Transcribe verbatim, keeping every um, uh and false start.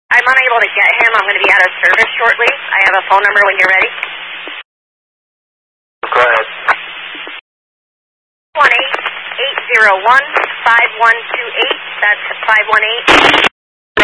I'm unable to get him. I'm going to be out of service shortly. I have a phone number when you're ready. Go ahead. one eight eight zero one five one two eight. That's five one eight.